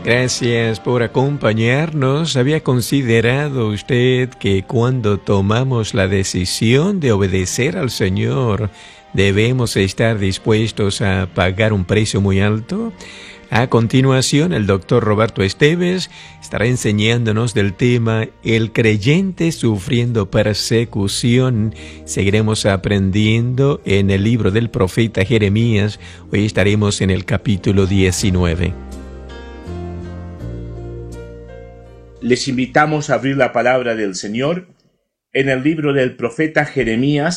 Gracias por acompañarnos. ¿Había considerado usted que cuando tomamos la decisión de obedecer al Señor, debemos estar dispuestos a pagar un precio muy alto? A continuación, el doctor Roberto Esteves estará enseñándonos del tema El creyente sufriendo persecución. Seguiremos aprendiendo en el libro del profeta Jeremías. Hoy estaremos en el capítulo 19. Les invitamos a abrir la palabra del Señor en el libro del profeta Jeremías,